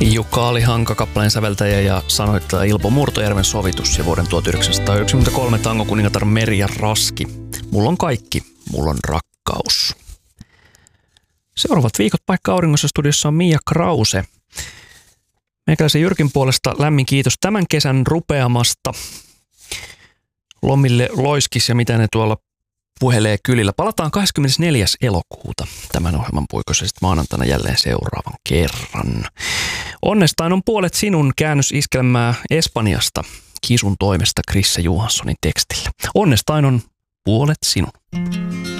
Jukka Alihanka, kappaleen säveltäjä ja sanoittaja Ilpo Murtojärven sovitus ja vuoden 1993 tangokuningatar Merja Raski. Mulla on kaikki, mulla on rakkaus. Seuraavat viikot paikka auringossa studiossa on Mia Krause. Meikäläisen Jyrkin puolesta lämmin kiitos tämän kesän rupeamasta. Lomille loiskis ja mitä ne tuolla puhelee kylillä. Palataan 24. elokuuta tämän ohjelman puikossa sitten maanantaina jälleen seuraavan kerran. Onnestaan on puolet sinun käännösiskelmää Espanjasta Kisun toimesta Krisse Johanssonin tekstillä. Onnestaan on puolet sinun.